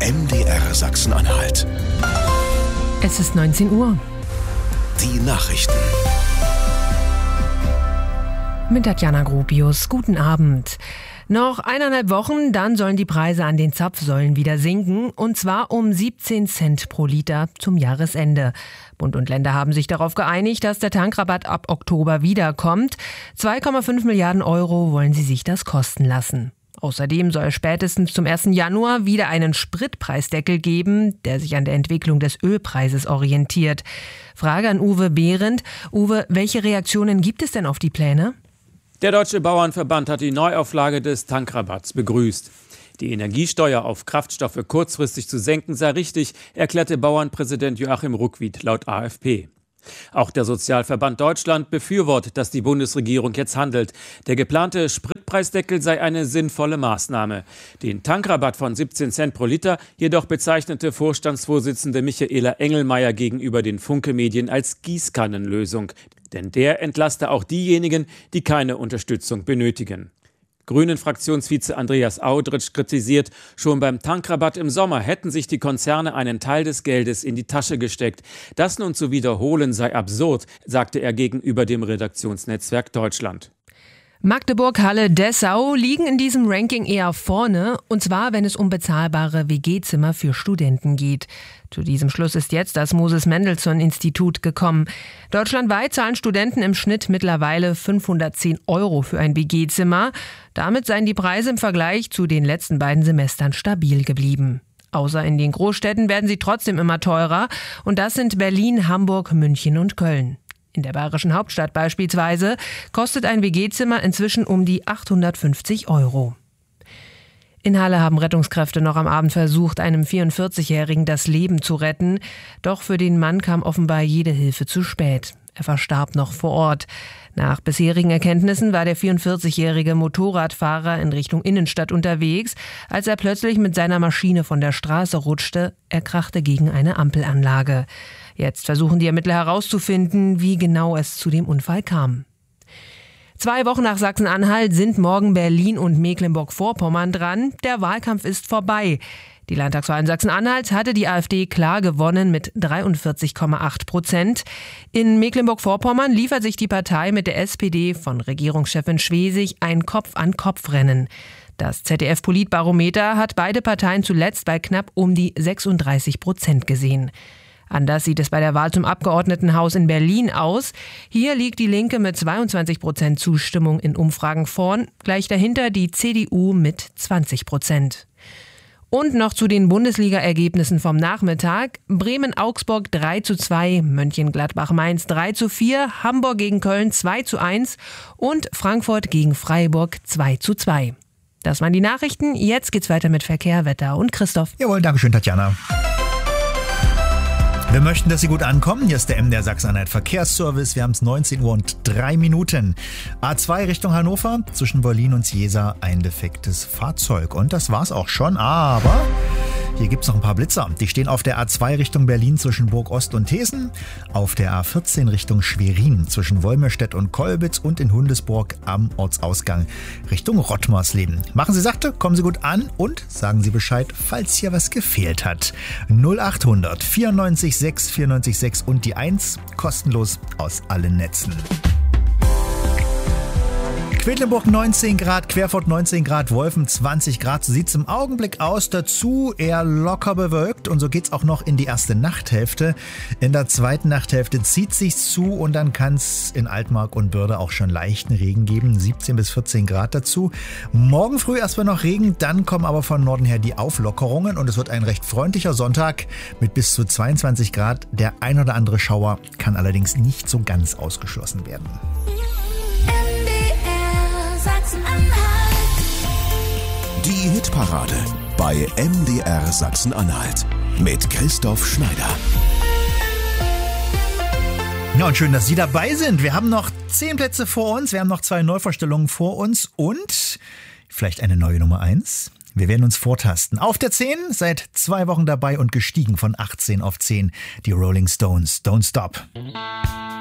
MDR Sachsen-Anhalt. Es ist 19 Uhr. Die Nachrichten. Mit Tatjana Gropius. Guten Abend. Noch 1,5 Wochen, dann sollen die Preise an den Zapfsäulen wieder sinken, und zwar um 17 Cent pro Liter zum Jahresende. Bund und Länder haben sich darauf geeinigt, dass der Tankrabatt ab Oktober wiederkommt. 2,5 Milliarden Euro wollen sie sich das kosten lassen. Außerdem soll spätestens zum 1. Januar wieder einen Spritpreisdeckel geben, der sich an der Entwicklung des Ölpreises orientiert. Frage an Uwe Behrendt. Uwe, welche Reaktionen gibt es denn auf die Pläne? Der Deutsche Bauernverband hat die Neuauflage des Tankrabatts begrüßt. Die Energiesteuer auf Kraftstoffe kurzfristig zu senken sei richtig, erklärte Bauernpräsident Joachim Ruckwied laut AfP. Auch der Sozialverband Deutschland befürwortet, dass die Bundesregierung jetzt handelt. Der geplante Spritpreisdeckel sei eine sinnvolle Maßnahme. Den Tankrabatt von 17 Cent pro Liter jedoch bezeichnete Vorstandsvorsitzende Michaela Engelmeier gegenüber den Funke-Medien als Gießkannenlösung. Denn der entlaste auch diejenigen, die keine Unterstützung benötigen. Grünen-Fraktionsvize Andreas Audritsch kritisiert, schon beim Tankrabatt im Sommer hätten sich die Konzerne einen Teil des Geldes in die Tasche gesteckt. Das nun zu wiederholen sei absurd, sagte er gegenüber dem Redaktionsnetzwerk Deutschland. Magdeburg, Halle, Dessau liegen in diesem Ranking eher vorne, und zwar, wenn es um bezahlbare WG-Zimmer für Studenten geht. Zu diesem Schluss ist jetzt das Moses-Mendelssohn-Institut gekommen. Deutschlandweit zahlen Studenten im Schnitt mittlerweile 510 € für ein WG-Zimmer. Damit seien die Preise im Vergleich zu den letzten beiden Semestern stabil geblieben. Außer in den Großstädten werden sie trotzdem immer teurer, und das sind Berlin, Hamburg, München und Köln. In der bayerischen Hauptstadt beispielsweise kostet ein WG-Zimmer inzwischen um die 850 €. In Halle haben Rettungskräfte noch am Abend versucht, einem 44-Jährigen das Leben zu retten. Doch für den Mann kam offenbar jede Hilfe zu spät. Er verstarb noch vor Ort. Nach bisherigen Erkenntnissen war der 44-jährige Motorradfahrer in Richtung Innenstadt unterwegs, als er plötzlich mit seiner Maschine von der Straße rutschte. Er krachte gegen eine Ampelanlage. Jetzt versuchen die Ermittler herauszufinden, wie genau es zu dem Unfall kam. 2 Wochen nach Sachsen-Anhalt sind morgen Berlin und Mecklenburg-Vorpommern dran. Der Wahlkampf ist vorbei. Die Landtagswahl in Sachsen-Anhalt hatte die AfD klar gewonnen mit 43,8%. In Mecklenburg-Vorpommern liefert sich die Partei mit der SPD von Regierungschefin Schwesig ein Kopf-an-Kopf-Rennen. Das ZDF-Politbarometer hat beide Parteien zuletzt bei knapp um die 36% gesehen. Anders sieht es bei der Wahl zum Abgeordnetenhaus in Berlin aus. Hier liegt die Linke mit 22% Zustimmung in Umfragen vorn, gleich dahinter die CDU mit 20%. Und noch zu den Bundesliga-Ergebnissen vom Nachmittag. Bremen-Augsburg 3:2, Mönchengladbach-Mainz 3:4, Hamburg gegen Köln 2:1 und Frankfurt gegen Freiburg 2:2. Das waren die Nachrichten. Jetzt geht's weiter mit Verkehr, Wetter und Christoph. Jawohl, danke schön, Tatjana. Wir möchten, dass Sie gut ankommen. Hier ist der MDR Sachsen-Anhalt Verkehrsservice. Wir haben es 19:03. A2 Richtung Hannover, zwischen Berlin und Jesa ein defektes Fahrzeug. Und das war's auch schon, aber hier gibt's noch ein paar Blitzer. Die stehen auf der A2 Richtung Berlin zwischen Burg-Ost und Thesen, auf der A14 Richtung Schwerin zwischen Wolmirstedt und Kolbitz und in Hundesburg am Ortsausgang Richtung Rottmarsleben. Machen Sie sachte, kommen Sie gut an und sagen Sie Bescheid, falls hier was gefehlt hat. 0800 94 6 94 6 und die 1, kostenlos aus allen Netzen. Quedlinburg 19 Grad, Querfurt 19 Grad, Wolfen 20 Grad. So sieht es im Augenblick aus. Dazu eher locker bewölkt und so geht es auch noch in die erste Nachthälfte. In der zweiten Nachthälfte zieht sich's zu und dann kann es in Altmark und Börde auch schon leichten Regen geben. 17 bis 14 Grad dazu. Morgen früh erstmal noch Regen, dann kommen aber von Norden her die Auflockerungen und es wird ein recht freundlicher Sonntag mit bis zu 22 Grad. Der ein oder andere Schauer kann allerdings nicht so ganz ausgeschlossen werden. Die Hitparade bei MDR Sachsen-Anhalt mit Christoph Schneider. Ja, und schön, dass Sie dabei sind. Wir haben noch 10 Plätze vor uns, wir haben noch 2 Neuvorstellungen vor uns und vielleicht eine neue Nummer 1. Wir werden uns vortasten. Auf der 10, seit 2 Wochen dabei und gestiegen von 18 auf 10, die Rolling Stones, Don't Stop.